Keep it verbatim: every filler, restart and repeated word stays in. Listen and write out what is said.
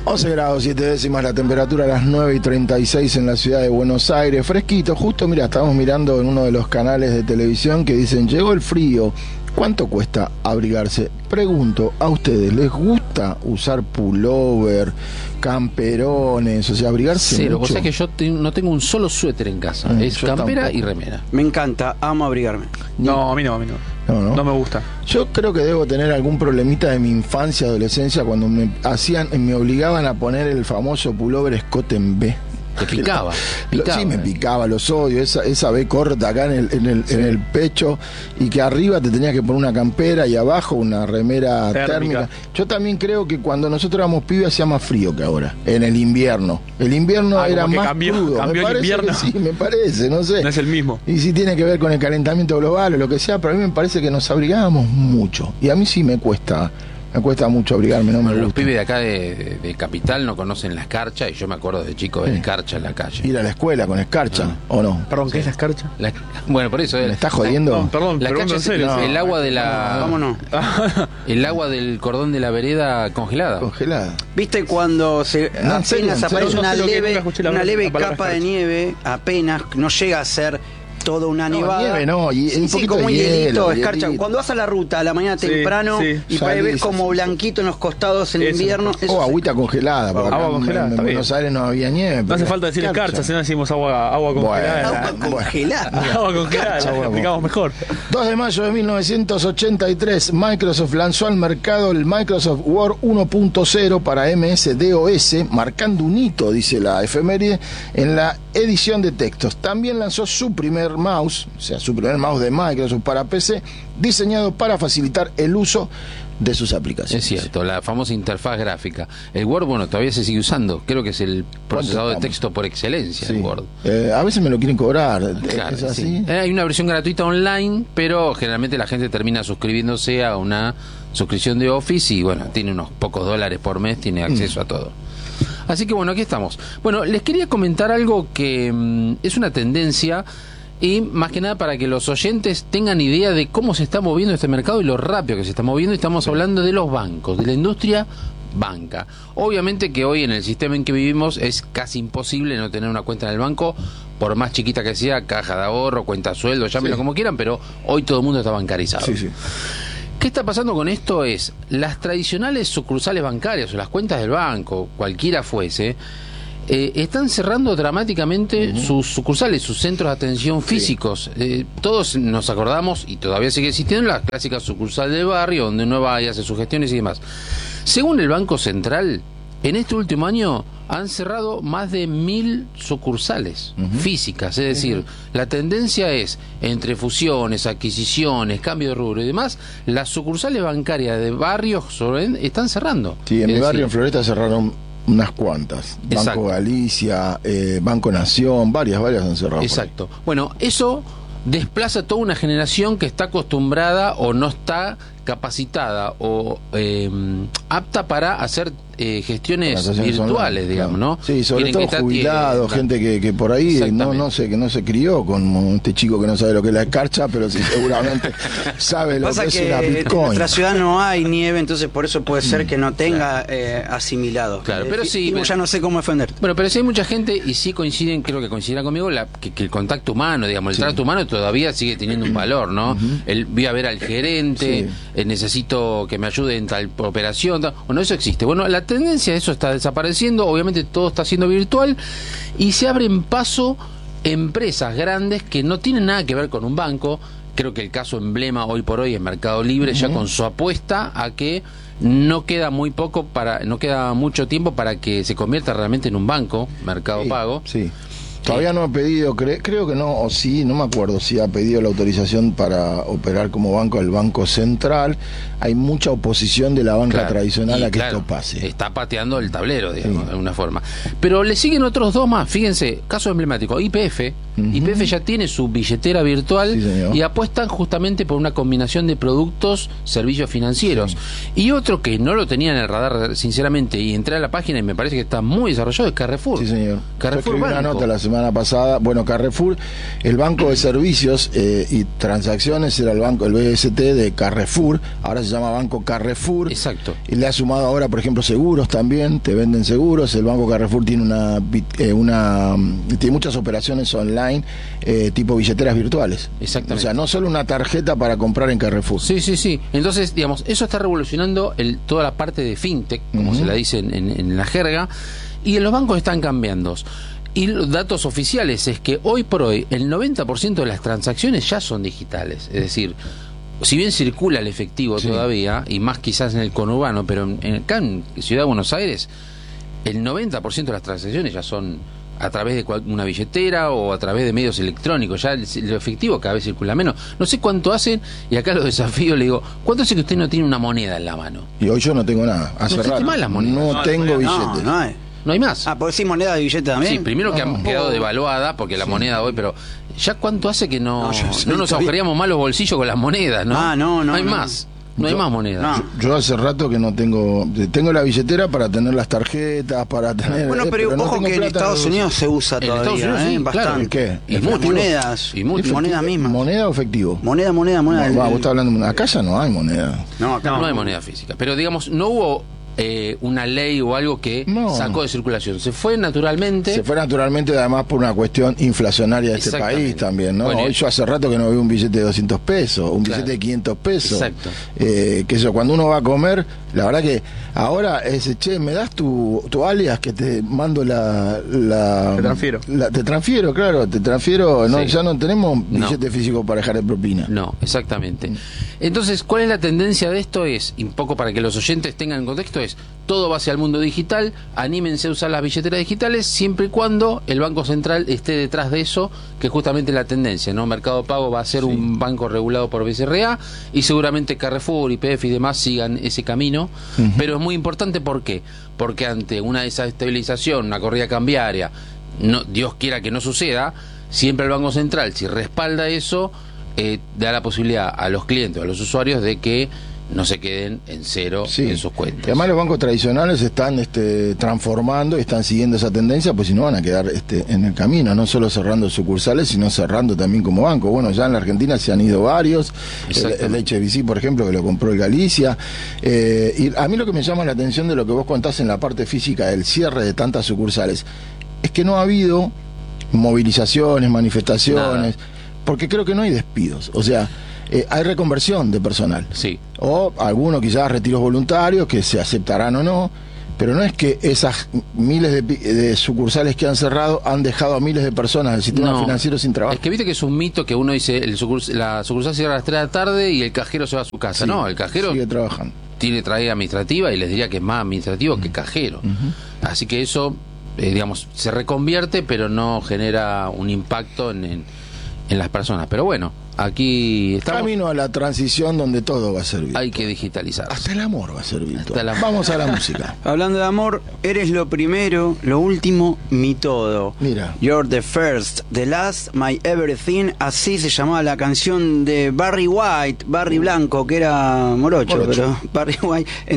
once grados, siete décimas la temperatura, a las nueve y treinta y seis en la ciudad de Buenos Aires. Fresquito, justo, mira, estábamos mirando en uno de los canales de televisión que dicen, llegó el frío. ¿Cuánto cuesta abrigarse? Pregunto, ¿a ustedes les gusta usar pullover, camperones, o sea, abrigarse Sí, mucho? lo que pasa es que yo te, no tengo un solo suéter en casa, Mm, es yo campera tampoco. y remera. Me encanta, amo abrigarme. No, a mí no, a mí no. No, no. No me gusta. Yo creo que debo tener algún problemita de mi infancia, adolescencia, cuando me hacían, me obligaban a poner el famoso pullover escote en B. Te picaba, Lo- picaba. sí, me picaba, los odio, esa, esa B corta acá en el, en, el, en el pecho, y que arriba te tenías que poner una campera y abajo una remera Térmica. térmica. Yo también creo que cuando nosotros éramos pibes hacía más frío que ahora, en el invierno. El invierno Ah, era como que más cambió- crudo. cambió me el parece invierno. que sí, me parece, no sé. No es el mismo. Y si tiene que ver con el calentamiento global o lo que sea, pero a mí me parece que nos abrigábamos mucho. Y a mí sí me cuesta, me cuesta mucho abrigarme, no me Bueno, los gusta. pibes de acá de, de- de Capital no conocen la escarcha, y yo me acuerdo de chico ver Sí. escarcha en la calle. Ir a la escuela con escarcha, ¿o no? Perdón, ¿qué es la escarcha? La- bueno, por eso ¿Me era. estás jodiendo? No, perdón, La pregunto calle en es serio. el, el agua de la. ¿Cómo no? El agua del cordón de la vereda congelada. Congelada. ¿Viste cuando se No, en serio, apenas en serio. aparece No una sé lo que- leve, nunca escuché la una palabra- leve la palabra capa de escarcha. nieve, apenas no llega a ser toda una No, nevada? nieve no, y sí, un sí, poquito como de un hielito, hielo, escarcha. hielito. Cuando vas a la ruta a la mañana Sí, temprano sí. y por ahí Salís ves como así. blanquito en los costados en Eso. invierno. O eso sí. agüita congelada, porque Agua acá congelada, en, está en bien. Buenos Aires no había nieve. No hace falta decir escarcha, si no decimos agua, agua congelada. Agua Bueno, congelada. Agua congelada, Escarcha, la huevo. explicamos mejor. dos de mayo de mil novecientos ochenta y tres, Microsoft lanzó al mercado el Microsoft Word uno punto cero para M S DOS, marcando un hito, dice la efeméride, en la edición de textos. También lanzó su primer mouse, o sea, su primer mouse de Microsoft para P C, diseñado para facilitar el uso de sus aplicaciones. Es cierto, la famosa interfaz gráfica. El Word, bueno, todavía se sigue usando. Creo que es el procesador de estamos? texto por excelencia, Sí. el Word. Eh, a veces me lo quieren cobrar, Claro, ¿es así? sí. Eh, Hay una versión gratuita online, pero generalmente la gente termina suscribiéndose a una suscripción de Office y bueno, tiene unos pocos dólares por mes, tiene acceso a todo. Así que bueno, aquí estamos. Bueno, les quería comentar algo que mm, es una tendencia, y más que nada para que los oyentes tengan idea de cómo se está moviendo este mercado y lo rápido que se está moviendo. Estamos hablando de los bancos, de la industria banca. Obviamente que hoy en el sistema en que vivimos es casi imposible no tener una cuenta en el banco, por más chiquita que sea, caja de ahorro, cuenta sueldo, llámenlo Sí. como quieran, pero hoy todo el mundo está bancarizado. Sí, sí. ¿Qué está pasando con esto? Es las tradicionales sucursales bancarias o las cuentas del banco, cualquiera fuese, eh, están cerrando dramáticamente uh-huh. sus sucursales, sus centros de atención físicos. Sí. Eh, todos nos acordamos, y todavía sigue existiendo, la clásica sucursal del barrio, donde uno va y hace sus gestiones y demás. Según el Banco Central, en este último año han cerrado más de mil sucursales uh-huh. físicas, es decir, uh-huh. la tendencia es, entre fusiones, adquisiciones, cambio de rubro y demás, las sucursales bancarias de barrios sobre, están cerrando. Sí, en es mi barrio decir, en Floresta cerraron unas cuantas. Exacto. Banco Galicia, eh, Banco Nación, varias, varias han cerrado. Exacto. Bueno, eso desplaza toda una generación que está acostumbrada o no está capacitada o eh, apta para hacer eh, gestiones virtuales, online, digamos, claro. ¿no? Sí, sobre Tienen todo jubilados, tiene, gente que, que por ahí no, no sé, que no se crió con este chico que no sabe lo que es la escarcha, pero sí seguramente sabe lo Pasa que, que es la Bitcoin. En nuestra ciudad no hay nieve, entonces por eso puede ser que no tenga eh, asimilado. Claro, pero eh, sí. Y pero, ya no sé cómo defenderte. Bueno, pero sí hay mucha gente, y sí coinciden, creo que coincidirá conmigo, la, que, que el contacto humano, digamos, el sí. trato humano todavía sigue teniendo un valor, ¿no? Uh-huh. El, voy a ver al gerente, sí. eh, necesito que me ayude en tal operación, tal, bueno, eso existe. Bueno, la tendencia de eso está desapareciendo, obviamente todo está siendo virtual, y se abren paso empresas grandes que no tienen nada que ver con un banco. Creo que el caso emblema hoy por hoy es Mercado Libre, uh-huh. ya con su apuesta a que no queda muy poco para, no queda mucho tiempo para que se convierta realmente en un banco, Mercado sí, Pago. Sí. Todavía no ha pedido, cre- creo que no, o sí, no me acuerdo si ha pedido la autorización para operar como banco el Banco Central. Hay mucha oposición de la banca claro, tradicional a que claro, esto pase. Está pateando el tablero, digamos, sí. de alguna forma. Pero le siguen otros dos más, fíjense, caso emblemático, Y P F, Uh-huh. Y P F ya tiene su billetera virtual sí, y apuestan justamente por una combinación de productos, servicios financieros. Sí. Y otro que no lo tenía en el radar, sinceramente, y entré a la página y me parece que está muy desarrollado, es Carrefour. Sí, señor. Carrefour Yo escribí una nota la semana pasada. Bueno, Carrefour, el banco de servicios eh, y transacciones era el banco, el B S T de Carrefour, ahora se llama Banco Carrefour. Exacto. Y le ha sumado ahora, por ejemplo, seguros también, te venden seguros. El Banco Carrefour tiene una, eh, una tiene muchas operaciones online, eh, tipo billeteras virtuales. Exactamente. O sea, no solo una tarjeta para comprar en Carrefour. Sí, sí, sí. Entonces, digamos, eso está revolucionando el, toda la parte de fintech, como uh-huh. se la dice en, en, en la jerga, y en los bancos están cambiando. Y los datos oficiales es que hoy por hoy el noventa por ciento de las transacciones ya son digitales. Es decir, si bien circula el efectivo sí. todavía, y más quizás en el conurbano, pero en, acá en Ciudad de Buenos Aires, el noventa por ciento de las transacciones ya son a través de una billetera o a través de medios electrónicos. Ya el, el efectivo cada vez circula menos. No sé cuánto hacen, y acá lo desafío, le digo, ¿cuánto hace que usted no tiene una moneda en la mano? Y hoy yo no tengo nada. Hace no rato. Más las monedas. No, no tengo billetes. No, no hay. No hay más. Ah, ¿podés decir moneda de billete también? Sí, primero que no, han quedado oh. devaluada, porque la sí. moneda hoy, pero ¿ya cuánto hace que no, no, yo, no nos agujeríamos más los bolsillos con las monedas, no? Ah, no, no. No hay no. más. No yo, hay más moneda. No. Yo, yo hace rato que no tengo. Tengo la billetera para tener las tarjetas, para tener. Bueno, pero, eh, pero ojo no que en Estados Unidos se usa en todavía, Estados Unidos, ¿eh? sí, Bastante. claro. ¿Qué? Y Las mucho. monedas. Y mucho. Moneda misma. ¿Moneda o efectivo? Moneda, moneda, moneda. No, va, vos estás hablando de acá ya no hay moneda. No, acá No, no. no hay moneda física. Pero digamos, no hubo eh, una ley o algo que No. sacó de circulación. Se fue naturalmente. Se fue naturalmente, además, por una cuestión inflacionaria de este Exactamente. país también, ¿no? Bueno, Hoy yo hace rato que no veo un billete de doscientos pesos, un Claro. billete de quinientos pesos. Exacto. Eh, que eso, cuando uno va a comer, la verdad que ahora es, che, ¿me das tu, tu alias que te mando la... la Te transfiero. la- te transfiero, claro, te transfiero. No, Sí. ya no tenemos No. billete físico para dejar de propina. No, exactamente. Entonces, ¿cuál es la tendencia de esto? Es, y un poco para que los oyentes tengan en contexto, es todo va hacia el mundo digital, anímense a usar las billeteras digitales siempre y cuando el Banco Central esté detrás de eso, que es justamente la tendencia, ¿no? Mercado Pago va a ser Sí. un banco regulado por B C R A y seguramente Carrefour, Y P F y demás sigan ese camino, Ujú. pero es muy importante, ¿por qué? Porque ante una desestabilización, una corrida cambiaria, no, Dios quiera que no suceda, siempre el Banco Central, si respalda eso, eh, da la posibilidad a los clientes, a los usuarios, de que no se queden en cero Sí. en sus cuentas. Y además los bancos tradicionales se están este, transformando y están siguiendo esa tendencia, pues si no van a quedar este, en el camino, no solo cerrando sucursales, sino cerrando también como banco. Bueno, ya en la Argentina se han ido varios, el, Exactamente. el H B C, por ejemplo, que lo compró el Galicia. Eh, y a mí lo que me llama la atención de lo que vos contás en la parte física del cierre de tantas sucursales, es que no ha habido movilizaciones, manifestaciones, Nada. porque creo que no hay despidos. O sea, eh, hay reconversión de personal. Sí. O algunos quizás retiros voluntarios que se aceptarán o no, pero no es que esas miles de, pi- de sucursales que han cerrado han dejado a miles de personas del sistema No. financiero sin trabajo. Es que viste que es un mito que uno dice, el sucurs- la sucursal cierra a las tres de la tarde y el cajero se va a su casa. Sí, No, el cajero sigue trabajando. tiene traída administrativa y les diría que es más administrativo que cajero. Así que eso, eh, digamos, se reconvierte, pero no genera un impacto en, en, en las personas. Pero bueno, aquí estamos. Camino a la transición donde todo va a servir. Hay que digitalizar. Hasta el amor va a servir. Hasta todo. el amor. Vamos a la música. Hablando de amor, eres lo primero, lo último, mi todo. Mira. You're the first, the last, my everything. Así se llamaba la canción de Barry White, Barry Blanco, que era morocho, Morocho. pero Barry White.